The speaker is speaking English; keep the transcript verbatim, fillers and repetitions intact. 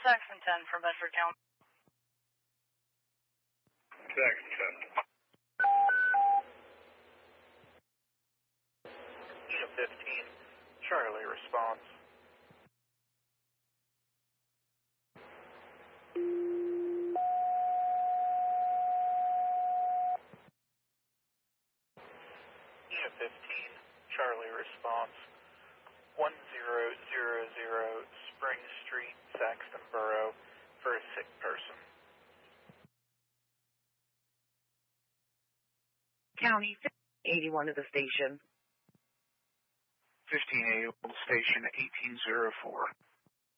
Saxon ten from Bedford County. Saxon ten. Unit fifteen, Charlie response. Unit fifteen, Charlie response. one zero zero zero Spring Street, Saxton Borough, for a sick person. County eighty-one to the station. fifteen eighty-one station, eighteen oh four.